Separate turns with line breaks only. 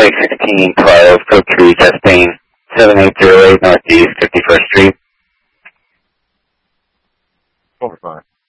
Lake 1612, code 3, testing 7808 Northeast 51st Street.
Over 5.